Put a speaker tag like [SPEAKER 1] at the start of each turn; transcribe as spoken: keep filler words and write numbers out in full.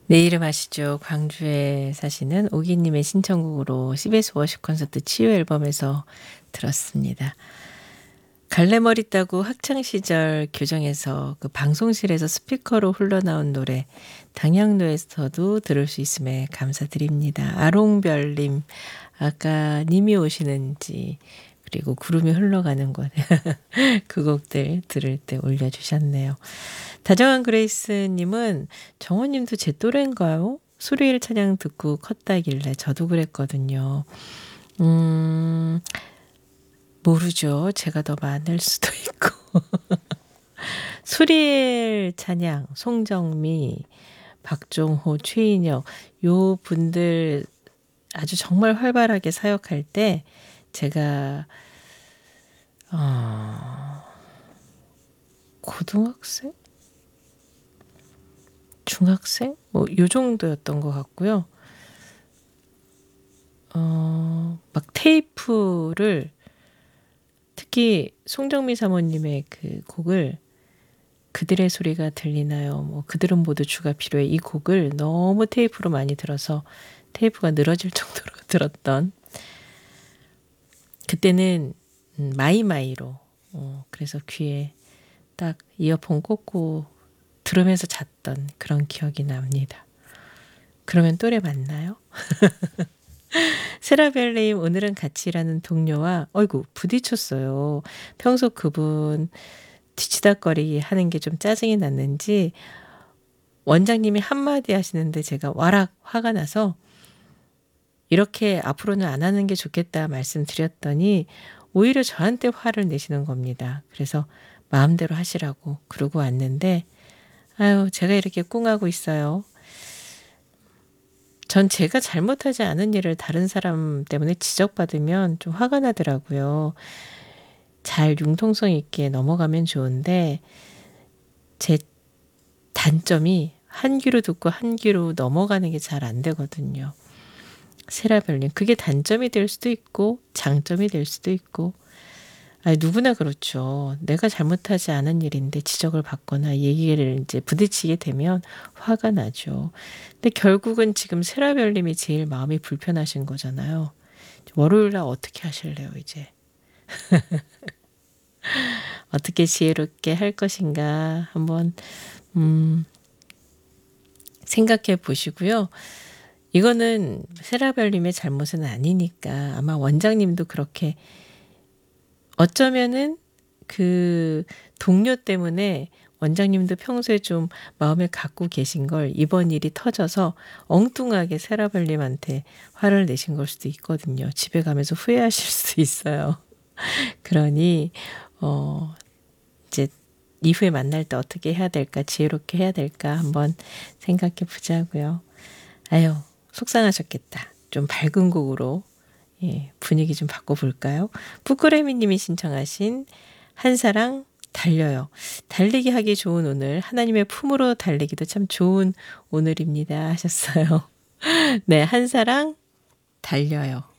[SPEAKER 1] 내 이름 아시죠? 광주에 사시는 오기님의 신청곡으로 씨비에스 워십 콘서트 치유 앨범에서 들었습니다. 갈래머리 따고 학창시절 교정에서 그 방송실에서 스피커로 흘러나온 노래 당양로에서도 들을 수 있음에 감사드립니다. 아롱별님 아까 님이 오시는지 그리고 구름이 흘러가는 곳 그 곡들 들을 때 올려주셨네요. 다정한 그레이스님은 정원님도 제 또래인가요? 수리일 찬양 듣고 컸다길래 저도 그랬거든요. 음, 모르죠. 제가 더 많을 수도 있고. 수리일 찬양, 송정미, 박종호, 최인혁 요 분들 아주 정말 활발하게 사역할 때 제가 어, 고등학생? 중학생? 뭐 요 정도였던 것 같고요. 어, 막 테이프를 특히 송정미 사모님의 그 곡을 그들의 소리가 들리나요? 뭐 그들은 모두 주가 필요해. 이 곡을 너무 테이프로 많이 들어서 테이프가 늘어질 정도로 들었던 그때는 마이마이로 어, 그래서 귀에 딱 이어폰 꽂고 들으면서 잤던 그런 기억이 납니다. 그러면 또래 맞나요? 세라벨님 오늘은 같이 일하는 동료와 어이구 부딪혔어요. 평소 그분 뒤치다거리 하는 게 좀 짜증이 났는지 원장님이 한마디 하시는데 제가 와락 화가 나서 이렇게 앞으로는 안 하는 게 좋겠다 말씀드렸더니 오히려 저한테 화를 내시는 겁니다. 그래서 마음대로 하시라고 그러고 왔는데 아유 제가 이렇게 꿍하고 있어요. 전 제가 잘못하지 않은 일을 다른 사람 때문에 지적받으면 좀 화가 나더라고요. 잘 융통성 있게 넘어가면 좋은데 제 단점이 한 귀로 듣고 한 귀로 넘어가는 게 잘 안 되거든요. 세라별님 그게 단점이 될 수도 있고 장점이 될 수도 있고 아니, 누구나 그렇죠. 내가 잘못하지 않은 일인데 지적을 받거나 얘기를 이제 부딪히게 되면 화가 나죠. 근데 결국은 지금 세라별님이 제일 마음이 불편하신 거잖아요. 월요일 날 어떻게 하실래요, 이제? 어떻게 지혜롭게 할 것인가 한번 음, 생각해 보시고요. 이거는 세라별님의 잘못은 아니니까 아마 원장님도 그렇게 어쩌면은 그 동료 때문에 원장님도 평소에 좀 마음에 갖고 계신 걸 이번 일이 터져서 엉뚱하게 세라별님한테 화를 내신 걸 수도 있거든요. 집에 가면서 후회하실 수도 있어요. 그러니 어 이제 이후에 만날 때 어떻게 해야 될까 지혜롭게 해야 될까 한번 생각해 보자고요. 아유 속상하셨겠다. 좀 밝은 곡으로 예, 분위기 좀 바꿔볼까요? 뿌꾸레미님이 신청하신 한사랑 달려요. 달리기 하기 좋은 오늘 하나님의 품으로 달리기도 참 좋은 오늘입니다 하셨어요. 네, 한사랑 달려요.